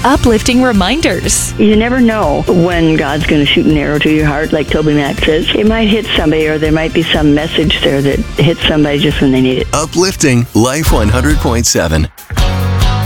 uplifting reminders. You never know when God's going to shoot an arrow to your heart, like Toby Mac says. It might hit somebody, or there might be some message there that hits somebody just when they need it. Uplifting Life 100.7.